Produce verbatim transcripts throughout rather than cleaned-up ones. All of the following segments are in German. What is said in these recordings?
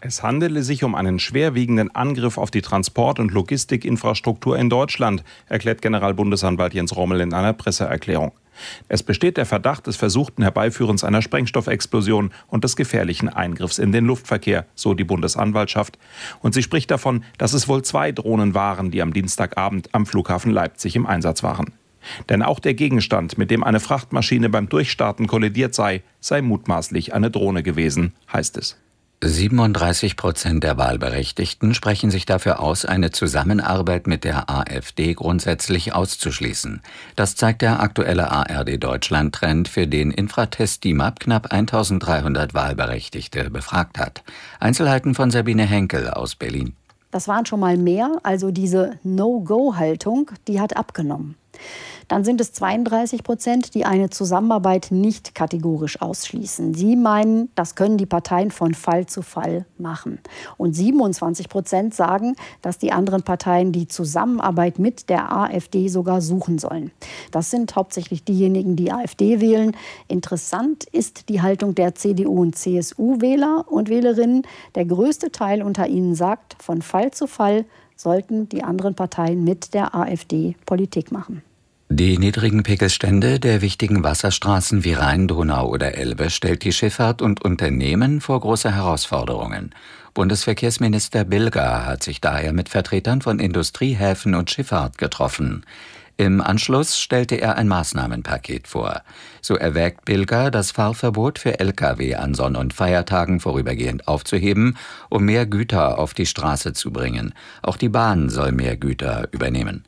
Es handele sich um einen schwerwiegenden Angriff auf die Transport- und Logistikinfrastruktur in Deutschland, erklärt Generalbundesanwalt Jens Rommel in einer Presseerklärung. Es besteht der Verdacht des versuchten Herbeiführens einer Sprengstoffexplosion und des gefährlichen Eingriffs in den Luftverkehr, so die Bundesanwaltschaft. Und sie spricht davon, dass es wohl zwei Drohnen waren, die am Dienstagabend am Flughafen Leipzig im Einsatz waren. Denn auch der Gegenstand, mit dem eine Frachtmaschine beim Durchstarten kollidiert sei, sei mutmaßlich eine Drohne gewesen, heißt es. siebenunddreißig Prozent der Wahlberechtigten sprechen sich dafür aus, eine Zusammenarbeit mit der AfD grundsätzlich auszuschließen. Das zeigt der aktuelle A R D Deutschland-Trend, für den Infratest DIMAP knapp eintausenddreihundert Wahlberechtigte befragt hat. Einzelheiten von Sabine Henkel aus Berlin. Das waren schon mal mehr, also diese No-Go-Haltung, die hat abgenommen. Dann sind es zweiunddreißig Prozent, die eine Zusammenarbeit nicht kategorisch ausschließen. Sie meinen, das können die Parteien von Fall zu Fall machen. Und siebenundzwanzig Prozent sagen, dass die anderen Parteien die Zusammenarbeit mit der AfD sogar suchen sollen. Das sind hauptsächlich diejenigen, die AfD wählen. Interessant ist die Haltung der C D U und C S U-Wähler und Wählerinnen. Der größte Teil unter ihnen sagt, von Fall zu Fall sollten die anderen Parteien mit der AfD Politik machen. Die niedrigen Pegelstände der wichtigen Wasserstraßen wie Rhein, Donau oder Elbe stellt die Schifffahrt und Unternehmen vor große Herausforderungen. Bundesverkehrsminister Bilger hat sich daher mit Vertretern von Industrie, Häfen und Schifffahrt getroffen. Im Anschluss stellte er ein Maßnahmenpaket vor. So erwägt Bilger, das Fahrverbot für L K W an Sonn- und Feiertagen vorübergehend aufzuheben, um mehr Güter auf die Straße zu bringen. Auch die Bahn soll mehr Güter übernehmen.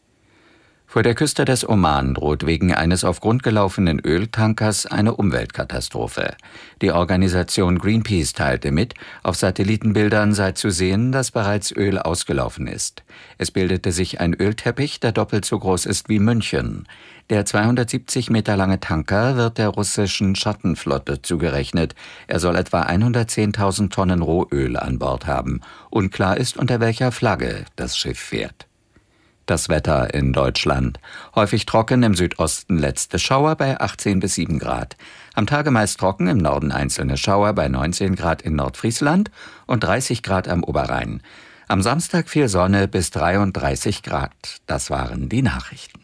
Vor der Küste des Oman droht wegen eines auf Grund gelaufenen Öltankers eine Umweltkatastrophe. Die Organisation Greenpeace teilte mit, auf Satellitenbildern sei zu sehen, dass bereits Öl ausgelaufen ist. Es bildete sich ein Ölteppich, der doppelt so groß ist wie München. Der zweihundertsiebzig Meter lange Tanker wird der russischen Schattenflotte zugerechnet. Er soll etwa hundertzehntausend Tonnen Rohöl an Bord haben. Unklar ist, unter welcher Flagge das Schiff fährt. Das Wetter in Deutschland. Häufig trocken, im Südosten letzte Schauer bei achtzehn bis sieben Grad. Am Tage meist trocken, im Norden einzelne Schauer bei neunzehn Grad in Nordfriesland und dreißig Grad am Oberrhein. Am Samstag viel Sonne bis dreiunddreißig Grad. Das waren die Nachrichten.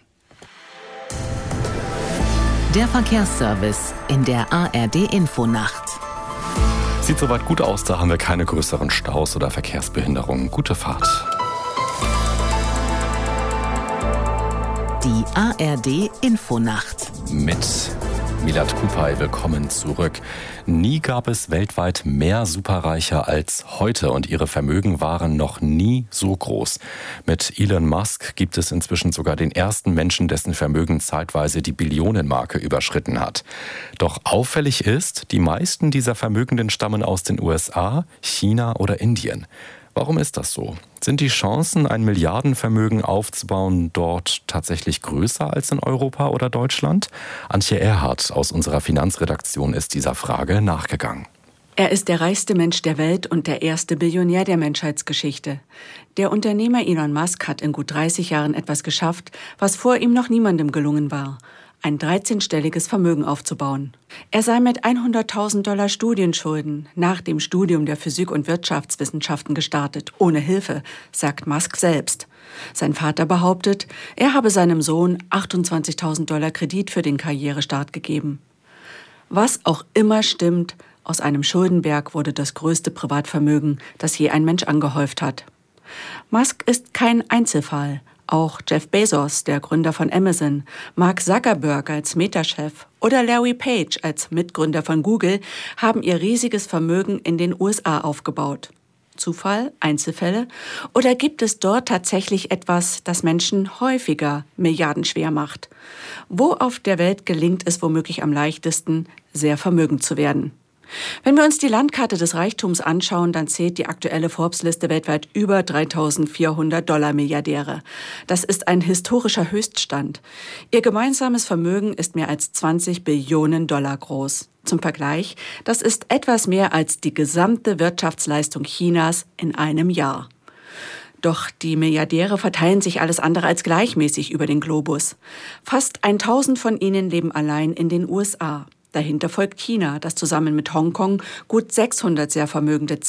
Der Verkehrsservice in der A R D-Infonacht. Sieht soweit gut aus, da haben wir keine größeren Staus oder Verkehrsbehinderungen. Gute Fahrt. Die A R D-Infonacht. Mit Milad Kupay, willkommen zurück. Nie gab es weltweit mehr Superreiche als heute und ihre Vermögen waren noch nie so groß. Mit Elon Musk gibt es inzwischen sogar den ersten Menschen, dessen Vermögen zeitweise die Billionenmarke überschritten hat. Doch auffällig ist, die meisten dieser Vermögenden stammen aus den U S A, China oder Indien. Warum ist das so? Sind die Chancen, ein Milliardenvermögen aufzubauen, dort tatsächlich größer als in Europa oder Deutschland? Antje Erhardt aus unserer Finanzredaktion ist dieser Frage nachgegangen. Er ist der reichste Mensch der Welt und der erste Billionär der Menschheitsgeschichte. Der Unternehmer Elon Musk hat in gut dreißig Jahren etwas geschafft, was vor ihm noch niemandem gelungen war: ein dreizehnstelliges Vermögen aufzubauen. Er sei mit hunderttausend Dollar Studienschulden nach dem Studium der Physik- und Wirtschaftswissenschaften gestartet, ohne Hilfe, sagt Musk selbst. Sein Vater behauptet, er habe seinem Sohn achtundzwanzigtausend Dollar Kredit für den Karrierestart gegeben. Was auch immer stimmt, aus einem Schuldenberg wurde das größte Privatvermögen, das je ein Mensch angehäuft hat. Musk ist kein Einzelfall. Auch Jeff Bezos, der Gründer von Amazon, Mark Zuckerberg als Meta-Chef oder Larry Page als Mitgründer von Google haben ihr riesiges Vermögen in den U S A aufgebaut. Zufall? Einzelfälle? Oder gibt es dort tatsächlich etwas, das Menschen häufiger milliardenschwer macht? Wo auf der Welt gelingt es womöglich am leichtesten, sehr vermögend zu werden? Wenn wir uns die Landkarte des Reichtums anschauen, dann zählt die aktuelle Forbes-Liste weltweit über dreitausendvierhundert Dollar-Milliardäre. Das ist ein historischer Höchststand. Ihr gemeinsames Vermögen ist mehr als zwanzig Billionen Dollar groß. Zum Vergleich, das ist etwas mehr als die gesamte Wirtschaftsleistung Chinas in einem Jahr. Doch die Milliardäre verteilen sich alles andere als gleichmäßig über den Globus. Fast tausend von ihnen leben allein in den U S A. Dahinter folgt China, das zusammen mit Hongkong gut sechshundert sehr vermögende